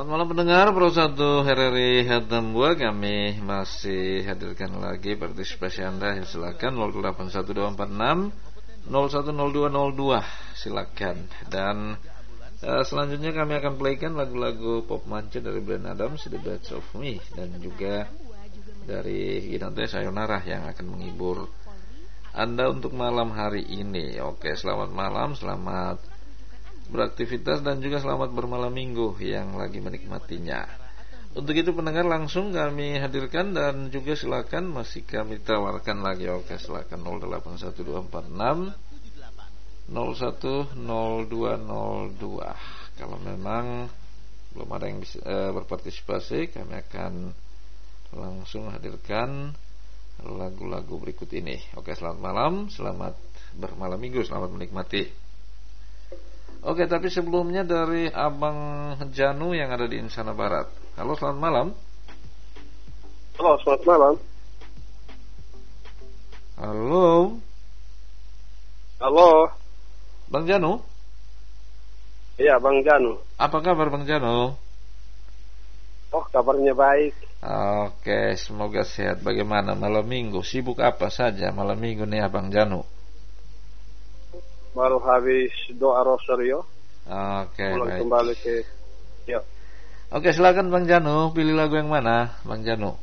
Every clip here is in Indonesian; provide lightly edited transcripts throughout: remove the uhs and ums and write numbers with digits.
Selamat malam pendengar Pro 1 RRI Hatambua. Kami masih hadirkan lagi partisipasi Anda. Silakan 081246 010202. Silakan. Dan selanjutnya kami akan playkan lagu-lagu pop manca dari Bryan Adams, The Best of Me, dan juga dari Ginante Sayonara yang akan menghibur Anda untuk malam hari ini. Oke, selamat malam, selamat beraktivitas dan juga selamat bermalam minggu yang lagi menikmatinya. Untuk itu pendengar langsung kami hadirkan dan juga silakan masih kami tawarkan lagi. Oke, silakan 081246 010202. Kalau memang belum ada yang bisa berpartisipasi, kami akan langsung hadirkan lagu-lagu berikut ini. Oke, selamat malam, selamat bermalam minggu, selamat menikmati. Oke, tapi sebelumnya dari Abang Janu yang ada di Insana Barat. Halo, selamat malam. Halo, selamat malam. Halo. Halo. Bang Janu? Iya, Bang Janu. Apa kabar Bang Janu? Oh, kabarnya baik. Oke, semoga sehat. Bagaimana malam minggu? Sibuk apa saja malam minggu nih Abang Janu? Baru habis doa rosario. Oke, pulang baik. Kembali ke Oke, silakan Bang Janu, pilih lagu yang mana, Bang Janu?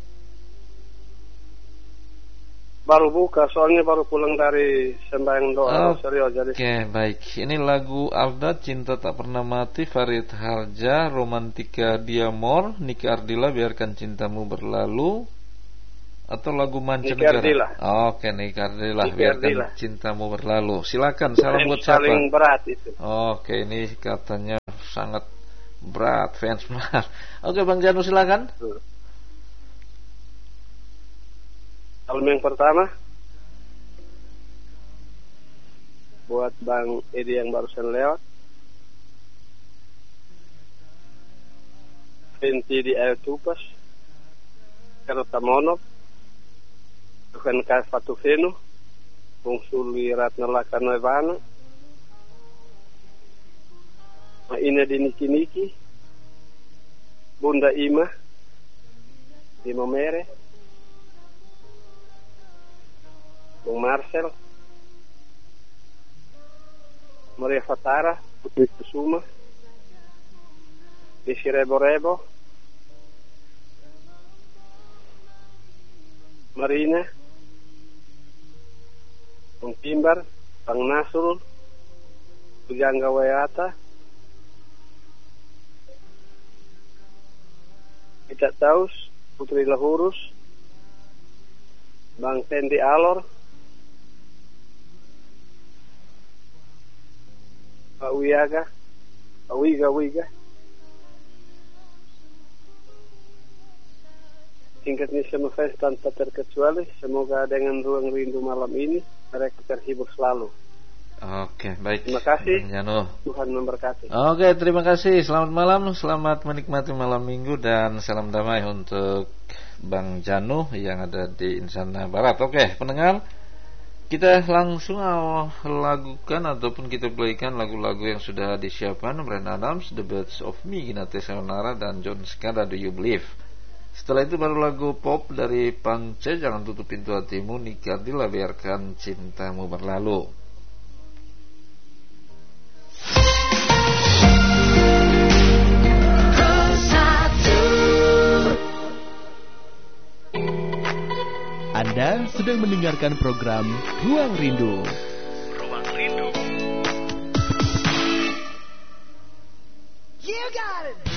Baru buka, soalnya baru pulang dari sembahyang doa rosario. Jadi Oke, baik. Ini lagu Alda, Cinta Tak Pernah Mati, Farid Harja, Romantika Diamor, Niki Ardila, Biarkan Cintamu Berlalu, atau lagu mancanegara? Oke, Niki Ardila, Biarkan Cintamu Berlalu. Silakan, salam buat siapa? Paling berat itu. Oke, ini katanya sangat berat, fans berat. Oke, Bang Janu silakan. Album yang pertama buat Bang Edi yang barusan lewat. Venti di Air Tupas, Kereta Monop, Tuhan Fatu Venu, Bung Suli Ratna Lakano Evana, Ina di Niki Niki, Bunda Ima di Momere, Bung Marcel, Maria Fatara, Putri Kusuma, Desi Rebo Rebo, Marina, Bung Timbar, Bang Nasrul, Pujangga Wayata, Icat Taus, Putri Lahurus, Bang Tendi Alor, Pak Wiyaga, Pak Wiga, singkatnya semua fans tanpa terkecuali. Semoga dengan ruang rindu malam ini mereka terhibur selalu. Oke, baik. Terima kasih. Janu. Tuhan memberkati. Oke, terima kasih. Selamat malam, selamat menikmati malam minggu dan salam damai untuk Bang Janu yang ada di Insana Barat. Oke, pendengar, kita langsung lagukan ataupun kita playkan lagu-lagu yang sudah disiapkan. Bryan Adams, The Best of Me, Ginate Sayonara, dan John Scada, Do You Believe. Setelah itu baru lagu pop dari Pance, Jangan Tutup Pintu Hatimu, Niki Ardila, Biarkan Cintamu Berlalu. Anda sedang mendengarkan program Ruang Rindu. Ruang Rindu. You got it.